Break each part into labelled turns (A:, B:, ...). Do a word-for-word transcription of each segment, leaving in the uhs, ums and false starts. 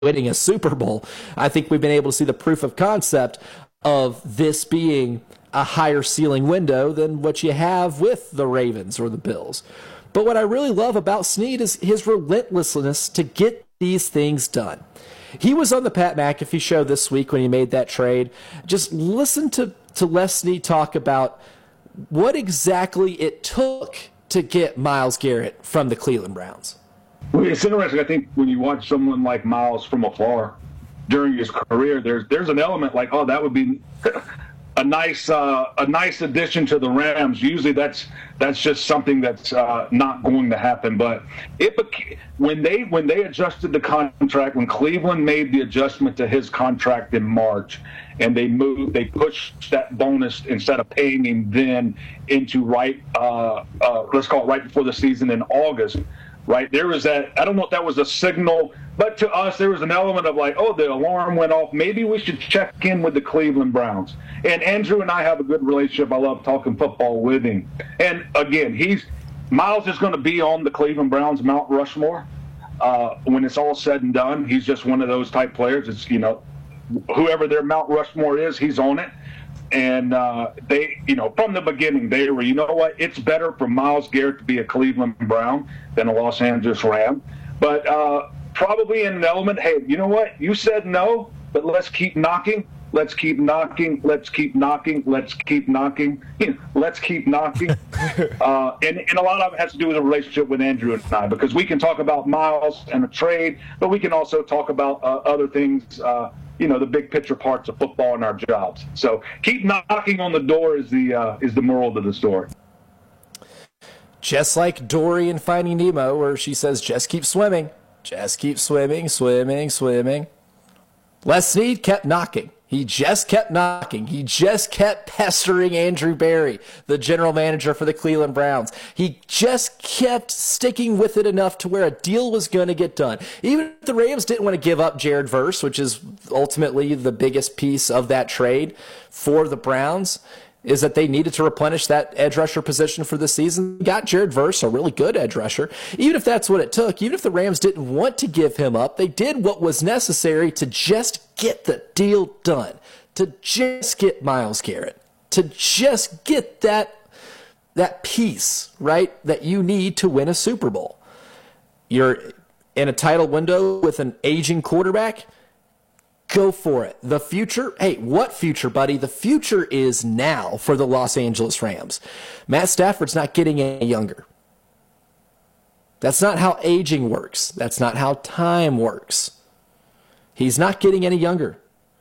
A: winning a Super Bowl. I think we've been able to see the proof of concept of this being a higher ceiling window than what you have with the Ravens or the Bills. But what I really love about Snead is his relentlessness to get these things done. He was on the Pat McAfee show this week when he made that trade. Just listen to, to Les Snead talk about what exactly it took to get Myles Garrett from the Cleveland Browns.
B: Well, it's interesting. I think when you watch someone like Myles from afar during his career, there's there's an element like, oh, that would be a nice uh, a nice addition to the Rams. Usually that's that's just something that's uh, not going to happen. But it when they when they adjusted the contract, when Cleveland made the adjustment to his contract in March, and they moved, they pushed that bonus instead of paying him then into right, uh, uh, let's call it right before the season in August. Right, there was that. I don't know if that was a signal, but to us, there was an element of like, oh, the alarm went off. Maybe we should check in with the Cleveland Browns. And Andrew and I have a good relationship. I love talking football with him. And again, he's Myles is going to be on the Cleveland Browns Mount Rushmore uh, when it's all said and done. He's just one of those type players. It's, you know, whoever their Mount Rushmore is, he's on it. And uh, they, you know, from the beginning, they were, you know what, it's better for Myles Garrett to be a Cleveland Brown than a Los Angeles Ram. But uh, probably in an element, hey, you know what, you said no, but let's keep knocking. Let's keep knocking. Let's keep knocking. Let's keep knocking. Let's keep knocking. uh, and, and a lot of it has to do with the relationship with Andrew and I, because we can talk about Myles and a trade, but we can also talk about uh, other things, uh, you know, the big picture parts of football and our jobs. So keep knocking on the door is the uh, is the moral of the story.
A: Just like Dory in Finding Nemo, where she says, just keep swimming. Just keep swimming, swimming, swimming. Les Snead kept knocking. He just kept knocking. He just kept pestering Andrew Berry, the general manager for the Cleveland Browns. He just kept sticking with it enough to where a deal was going to get done. Even if the Rams didn't want to give up Jared Verse, which is ultimately the biggest piece of that trade for the Browns, is that they needed to replenish that edge rusher position for the season. They got Jared Verse, a really good edge rusher. Even if that's what it took, even if the Rams didn't want to give him up, they did what was necessary to just get the deal done, to just get Myles Garrett, to just get that, that piece, right, that you need to win a Super Bowl. You're in a title window with an aging quarterback. Go for it. The future, hey, what future, buddy? The future is now for the Los Angeles Rams. Matt Stafford's not getting any younger. That's not how aging works. That's not how time works. He's not getting any younger.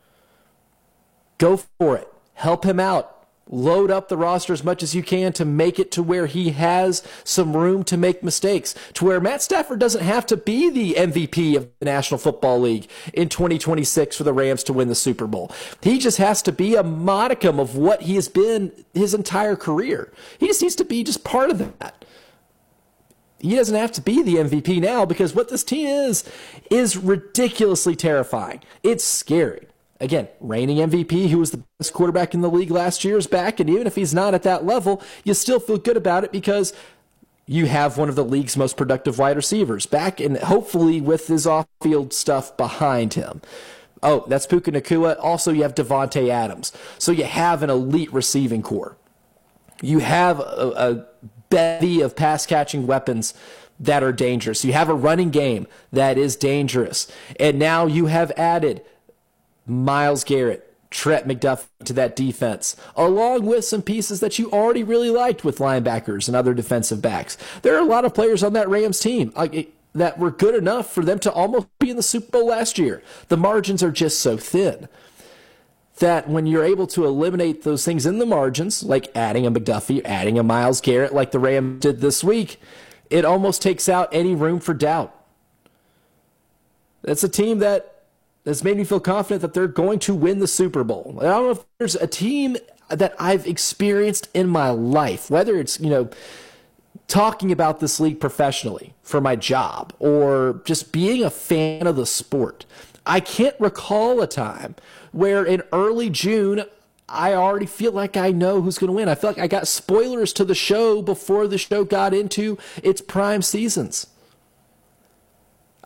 A: Go for it. Help him out. Load up the roster as much as you can to make it to where he has some room to make mistakes, to where Matt Stafford doesn't have to be the M V P of the National Football League in twenty twenty-six for the Rams to win the Super Bowl. He just has to be a modicum of what he has been his entire career. He just needs to be just part of that. He doesn't have to be the M V P now, because what this team is, is ridiculously terrifying. It's scary. Again, reigning M V P, who was the best quarterback in the league last year, is back. And even if he's not at that level, you still feel good about it because you have one of the league's most productive wide receivers back, and hopefully with his off-field stuff behind him. Oh, that's Puka Nacua. Also, you have Devontae Adams. So you have an elite receiving core. You have a, a bevy of pass-catching weapons that are dangerous. You have a running game that is dangerous. And now you have added Myles Garrett, Trent McDuffie to that defense, along with some pieces that you already really liked with linebackers and other defensive backs. There are a lot of players on that Rams team like, that were good enough for them to almost be in the Super Bowl last year. The margins are just so thin that when you're able to eliminate those things in the margins, like adding a McDuffie, adding a Myles Garrett like the Rams did this week, it almost takes out any room for doubt. That's a team that that's made me feel confident that they're going to win the Super Bowl. I don't know if there's a team that I've experienced in my life, whether it's, you know, talking about this league professionally for my job or just being a fan of the sport. I can't recall a time where in early June, I already feel like I know who's going to win. I feel like I got spoilers to the show before the show got into its prime seasons.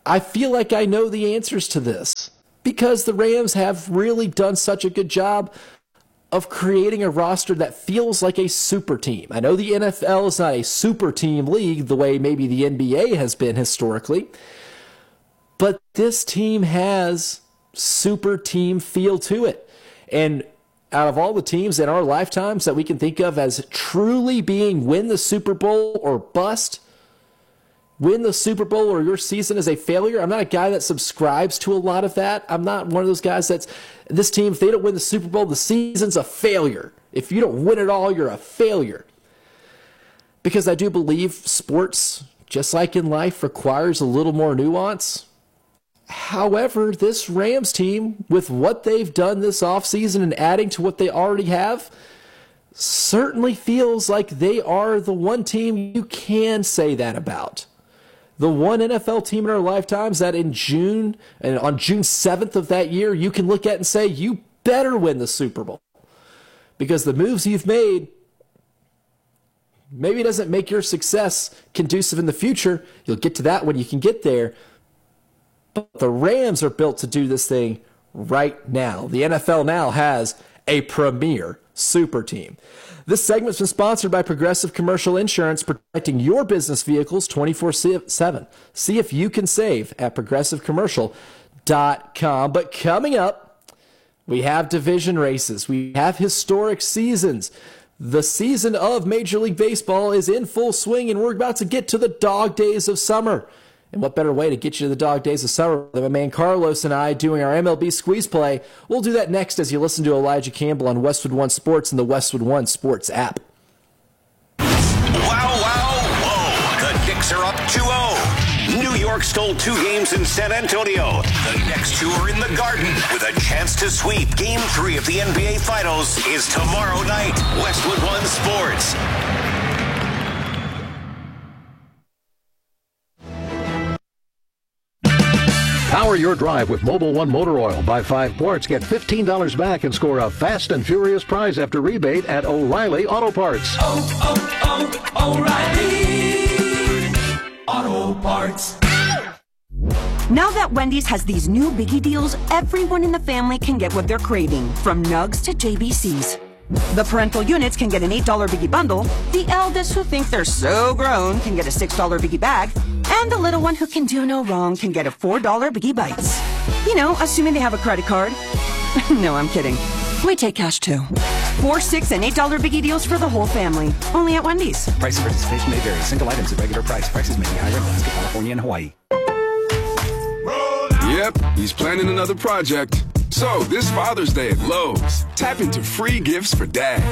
A: I feel like I know the answers to this because the Rams have really done such a good job of creating a roster that feels like a super team. I know the N F L is not a super team league the way maybe the N B A has been historically, but this team has super team feel to it. And out of all the teams in our lifetimes that we can think of as truly being win the Super Bowl or bust, win the Super Bowl or your season is a failure, I'm not a guy that subscribes to a lot of that. I'm not one of those guys that's, this team, if they don't win the Super Bowl, the season's a failure. If you don't win it all, you're a failure. Because I do believe sports, just like in life, requires a little more nuance. However, this Rams team, with what they've done this offseason and adding to what they already have, certainly feels like they are the one team you can say that about. The one N F L team in our lifetimes that in June, and on June seventh of that year, you can look at and say, you better win the Super Bowl. Because the moves you've made maybe doesn't make your success conducive in the future. You'll get to that when you can get there. But the Rams are built to do this thing right now. The N F L now has a premier super team. This segment's been sponsored by Progressive Commercial Insurance, protecting your business vehicles twenty-four seven. See if you can save at progressive commercial dot com. But coming up, we have division races. We have historic seasons. The season of Major League Baseball is in full swing, and we're about to get to the dog days of summer. And what better way to get you to the dog days of summer than my man Carlos and I doing our M L B squeeze play? We'll do that next as you listen to Elijah Campbell on Westwood One Sports and the Westwood One Sports app.
C: Wow, wow, whoa. The Knicks are up two oh. New York stole two games in San Antonio. The next two are in the Garden with a chance to sweep. Game three of the N B A Finals is tomorrow night. Westwood One Sports.
D: Power your drive with Mobil One Motor Oil. Buy five quarts, get fifteen dollars back, and score a fast and furious prize after rebate at O'Reilly Auto Parts.
E: Oh, oh, oh, O'Reilly Auto Parts.
F: Now that Wendy's has these new biggie deals, everyone in the family can get what they're craving, from Nugs to J B Cs. The parental units can get an eight dollar biggie bundle, the eldest who think they're so grown can get a six dollar biggie bag, and the little one who can do no wrong can get a four dollar biggie bites. You know, assuming they have a credit card. No, I'm kidding. We take cash too. Four, six, and eight dollar biggie deals for the whole family. Only at Wendy's.
G: Price and participation may vary. Single items at regular price. Prices may be higher in Alaska, California, and Hawaii.
H: Yep, he's planning another project. So, this Father's Day at Lowe's, tap into free gifts for dad.